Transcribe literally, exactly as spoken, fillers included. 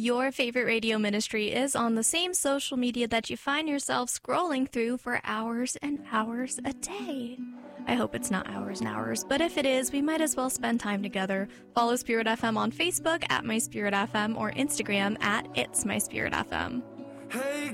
your favorite radio ministry is on the same social media that you find yourself scrolling through for hours and hours a day. I hope it's not hours and hours, but if it is, we might as well spend time together. Follow Spirit F M on Facebook at My Spirit F M or Instagram at It's My Spirit F M. Hey